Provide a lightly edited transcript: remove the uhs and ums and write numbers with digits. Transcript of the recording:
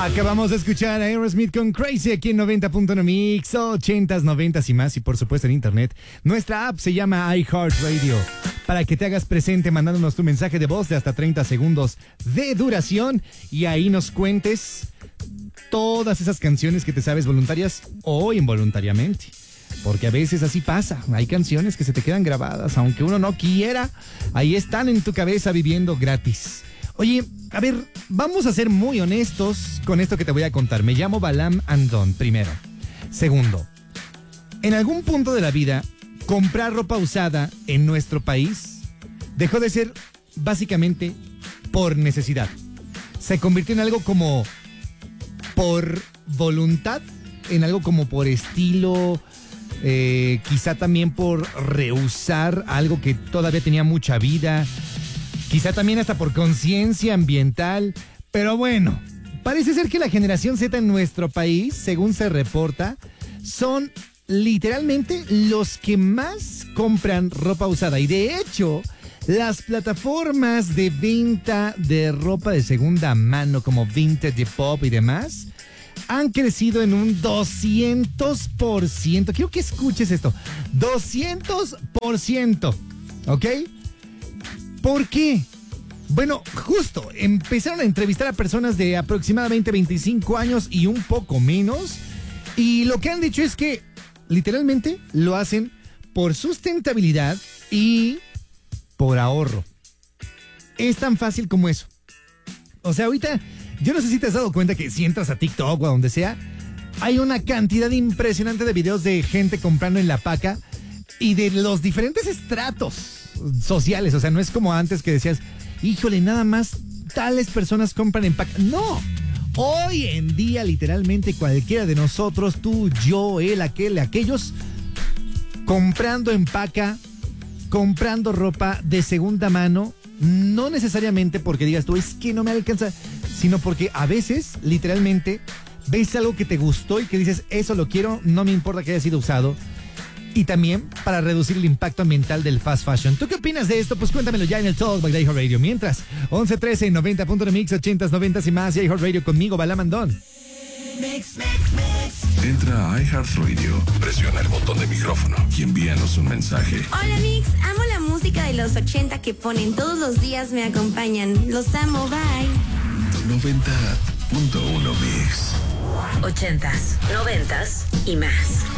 Acabamos de escuchar a Aerosmith con Crazy aquí en 90.1 Mix, 80s, 90s y más, y por supuesto en internet. Nuestra app se llama iHeartRadio, para que te hagas presente mandándonos tu mensaje de voz de hasta 30 segundos de duración y ahí nos cuentes todas esas canciones que te sabes voluntarias o involuntariamente. Porque a veces así pasa, hay canciones que se te quedan grabadas, aunque uno no quiera, ahí están en tu cabeza viviendo gratis. Oye, a ver, vamos a ser muy honestos con esto que te voy a contar. Me llamo Balam Andón, primero. Segundo, en algún punto de la vida, comprar ropa usada en nuestro país dejó de ser básicamente por necesidad. Se convirtió en algo como por voluntad, en algo como por estilo, quizá también por rehusar algo que todavía tenía mucha vida. Quizá también hasta por conciencia ambiental, pero bueno, parece ser que la generación Z en nuestro país, según se reporta, son literalmente los que más compran ropa usada. Y de hecho, las plataformas de venta de ropa de segunda mano como Vintage Depop y demás han crecido en un 200%. Quiero que escuches esto, 200%, ¿ok? ¿Por qué? Bueno, justo empezaron a entrevistar a personas de aproximadamente 25 años y un poco menos, y lo que han dicho es que literalmente lo hacen por sustentabilidad y por ahorro. Es tan fácil como eso. O sea, ahorita, yo no sé si te has dado cuenta que si entras a TikTok o a donde sea, hay una cantidad impresionante de videos de gente comprando en la paca y de los diferentes estratos sociales. O sea, no es como antes que decías, híjole, nada más tales personas compran en paca. No, hoy en día literalmente cualquiera de nosotros, tú, yo, él, aquel, aquellos, comprando en paca, comprando ropa de segunda mano, no necesariamente porque digas tú, es que no me alcanza, sino porque a veces literalmente ves algo que te gustó y que dices, eso lo quiero, no me importa que haya sido usado. Y también para reducir el impacto ambiental del fast fashion. ¿Tú qué opinas de esto? Pues cuéntamelo ya en el Talk by iHeartRadio. Mientras, 11:13, 90.1 Mix, 80s, 90s y más, y iHeartRadio conmigo, Balam Andón. Entra a iHeartRadio, presiona el botón de micrófono y envíanos un mensaje. Hola Mix, amo la música de los 80 que ponen todos los días, me acompañan. Los amo, bye. 90.1 Mix. 80s, 90s y más.